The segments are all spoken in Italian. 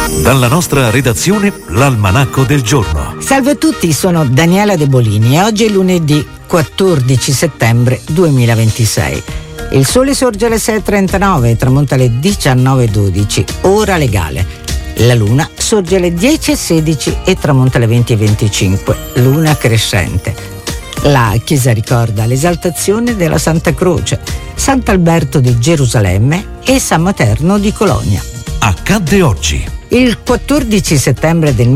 Dalla nostra redazione, l'Almanacco del Giorno. Salve a tutti, sono Daniela De Bolini e oggi è lunedì 14 settembre 2026. Il sole sorge alle 6.39 e tramonta alle 19.12, ora legale. La luna sorge alle 10.16 e tramonta alle 20.25, luna crescente. La chiesa ricorda l'esaltazione della Santa Croce, Sant'Alberto di Gerusalemme e San Materno di Colonia. Accadde oggi. Il 14 settembre del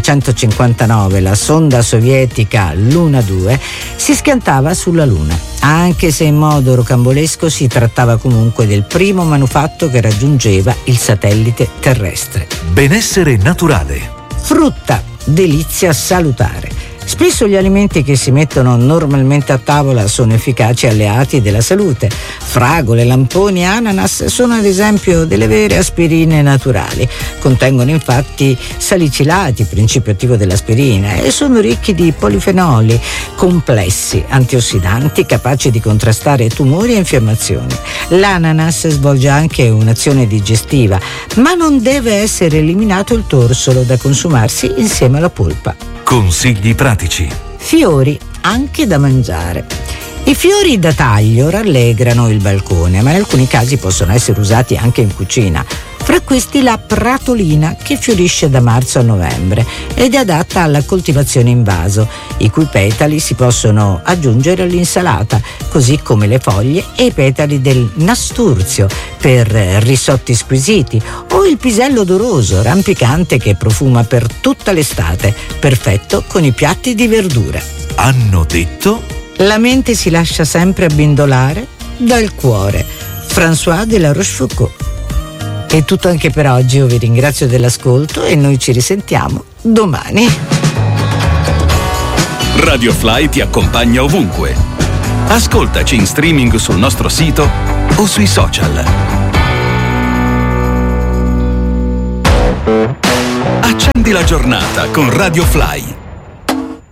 1959 la sonda sovietica Luna 2 si schiantava sulla Luna, anche se in modo rocambolesco si trattava comunque del primo manufatto che raggiungeva il satellite terrestre. Benessere naturale. Frutta, delizia salutare. Spesso gli alimenti che si mettono normalmente a tavola sono efficaci alleati della salute. Fragole, lamponi e ananas sono ad esempio delle vere aspirine naturali. Contengono infatti salicilati, principio attivo dell'aspirina, e sono ricchi di polifenoli complessi, antiossidanti capaci di contrastare tumori e infiammazioni. L'ananas svolge anche un'azione digestiva, ma non deve essere eliminato il torsolo da consumarsi insieme alla polpa. Consigli pratici. Fiori anche da mangiare. I fiori da taglio rallegrano il balcone, ma in alcuni casi possono essere usati anche in cucina. Fra questi la pratolina, che fiorisce da marzo a novembre ed è adatta alla coltivazione in vaso, i cui petali si possono aggiungere all'insalata, così come le foglie e i petali del nasturzio per risotti squisiti, o il pisello odoroso, rampicante, che profuma per tutta l'estate, perfetto con i piatti di verdura. Hanno detto? La mente si lascia sempre abbindolare dal cuore. François de la Rochefoucauld. È tutto anche per oggi, io vi ringrazio dell'ascolto e noi ci risentiamo domani. Radio Fly ti accompagna ovunque. Ascoltaci in streaming sul nostro sito o sui social. Accendi la giornata con Radio Fly.